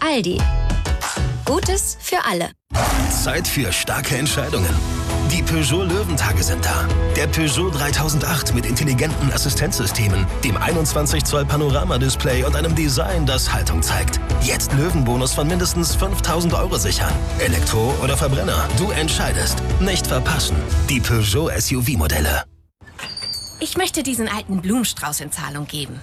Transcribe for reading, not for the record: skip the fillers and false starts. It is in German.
Aldi. Gutes für alle. Zeit für starke Entscheidungen. Die Peugeot Löwentage sind da. Der Peugeot 3008 mit intelligenten Assistenzsystemen, dem 21 Zoll Panoramadisplay und einem Design, das Haltung zeigt. Jetzt Löwenbonus von mindestens 5.000 € sichern. Elektro oder Verbrenner, du entscheidest. Nicht verpassen. Die Peugeot SUV-Modelle. Ich möchte diesen alten Blumenstrauß in Zahlung geben.